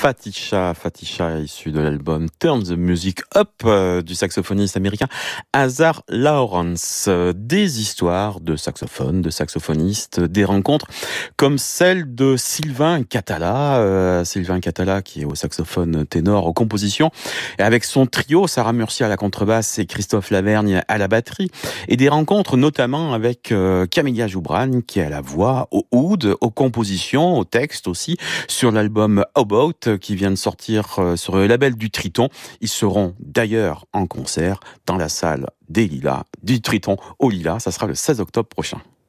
Fatisha, issu de l'album Turn the Music Up du saxophoniste américain Azar Lawrence. Des histoires de saxophones, de saxophonistes, des rencontres comme celle de Sylvain Catala. Sylvain Catala qui est au saxophone ténor, aux compositions, et avec son trio, Sarah Murcia à la contrebasse et Christophe Lavergne à la batterie. Et des rencontres notamment avec Camilla Joubran qui est à la voix, au oud, aux compositions, au texte aussi, sur l'album About qui vient de sortir sur le label du Triton. Ils seront d'ailleurs en concert dans la salle des Lilas, du Triton au Lilas. Ça sera le 16 octobre prochain.